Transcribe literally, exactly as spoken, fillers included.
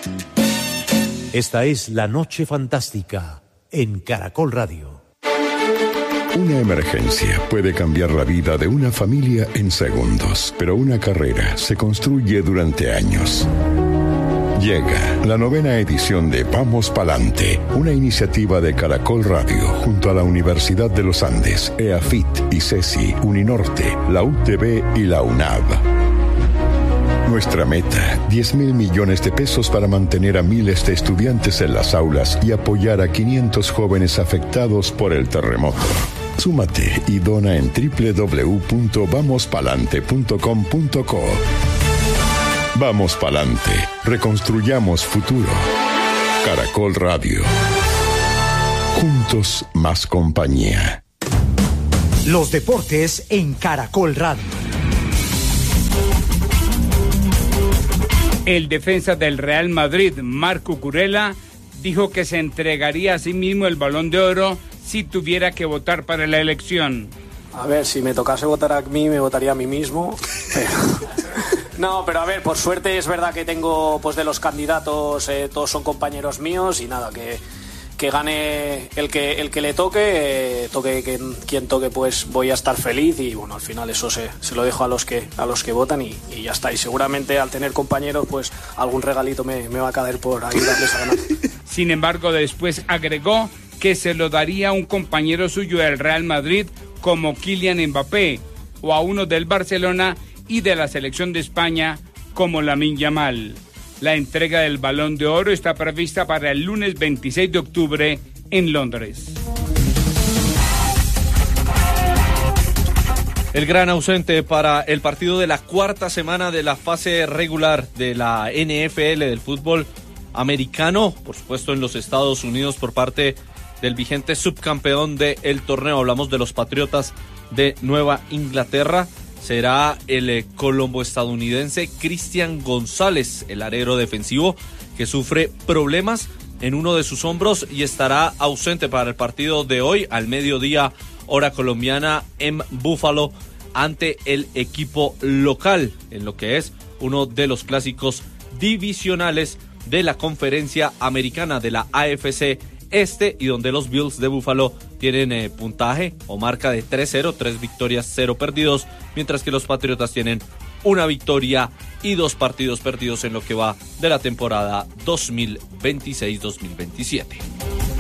Esta es La Noche Fantástica en Caracol Radio. Una emergencia puede cambiar la vida de una familia en segundos, pero una carrera se construye durante años. Llega la novena edición de Vamos Palante, una iniciativa de Caracol Radio junto a la Universidad de los Andes, EAFIT, ICESI, Uninorte, la U T B y la UNAV. Nuestra meta, diez mil millones de pesos para mantener a miles de estudiantes en las aulas y apoyar a quinientos jóvenes afectados por el terremoto. Súmate y dona en doble u doble u doble u punto vamos palante punto com punto co. Vamos Palante, reconstruyamos futuro. Caracol Radio. Juntos más compañía. Los deportes en Caracol Radio. El defensa del Real Madrid, Marc Cucurella, dijo que se entregaría a sí mismo el Balón de Oro si tuviera que votar para la elección. A ver, si me tocase votar a mí, me votaría a mí mismo. Pero... No, pero a ver, por suerte es verdad que tengo, pues de los candidatos, eh, todos son compañeros míos y nada, que, que gane el que el que le toque, eh, toque quien, quien toque, pues voy a estar feliz y bueno, al final eso se, se lo dejo a los que a los que votan y, y ya está. Y seguramente al tener compañeros, pues algún regalito me, me va a caer por ayudarles a ganar. Sin embargo, después agregó que se lo daría a un compañero suyo del Real Madrid como Kylian Mbappé o a uno del Barcelona y de la selección de España como Lamine Yamal. La entrega del Balón de Oro está prevista para el lunes veintiséis de octubre en Londres. El gran ausente para el partido de la cuarta semana de la fase regular de la N F L del fútbol americano, por supuesto en los Estados Unidos por parte del vigente subcampeón del torneo. Hablamos de los Patriotas de Nueva Inglaterra. Será el eh, colombo-estadounidense Cristian González, el alero defensivo, que sufre problemas en uno de sus hombros y estará ausente para el partido de hoy al mediodía, hora colombiana, en Buffalo, ante el equipo local, en lo que es uno de los clásicos divisionales de la conferencia americana de la A F C Este, y donde los Bills de Buffalo tienen eh, puntaje o marca de tres cero, tres victorias, cero perdidos, mientras que los Patriotas tienen una victoria y dos partidos perdidos en lo que va de la temporada dos mil veintiséis dos mil veintisiete.